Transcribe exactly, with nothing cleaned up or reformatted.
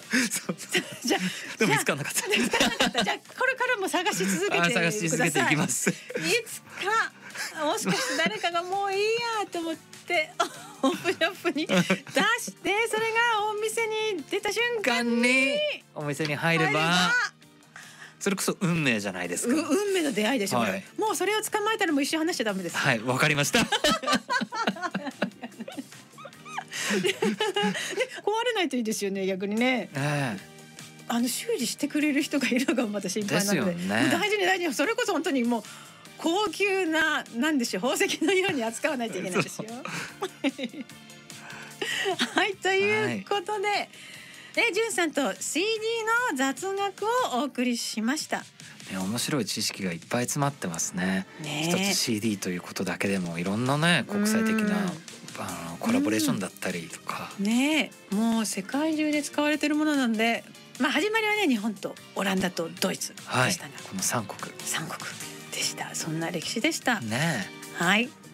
そうじゃあでも見つからなかった。 見つからなかった。じゃあこれからも探し続けてください。 探し続けていきます。いつかもしかして誰かがもういいやと思ってオープンショップに出して、それがお店に出た瞬間にお店に入ればそれこそ運命じゃないですか。 運命の出会いでしょ、はい、もうそれを捕まえたらもう一生話しちゃダメです。 はい、わかりましたで壊れないといいですよね、逆にね、えー、あの修理してくれる人がいるのがまた心配なので、ですよね、大事に大事に、それこそ本当にもう高級な、なんでしょう、宝石のように扱わないといけないですよはい、ということで、はい、で、じゅんさんと シーディー の雑学をお送りしました。 ね、面白い知識がいっぱい詰まってますね。ね、一つ シーディー ということだけでもいろんなね、国際的なあのコラボレーションだったりとか、 ね、もう世界中で使われてるものなんで、まあ始まりはね、日本とオランダとドイツでしたが、はい、 このさんこくさんこくでした。そんな歴史でした。 ね。 はい。